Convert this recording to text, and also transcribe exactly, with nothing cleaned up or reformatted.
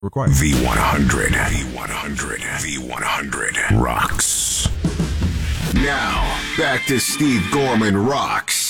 required. V one hundred. V one hundred. V one hundred rocks. Now, back to Steve Gorman Rocks.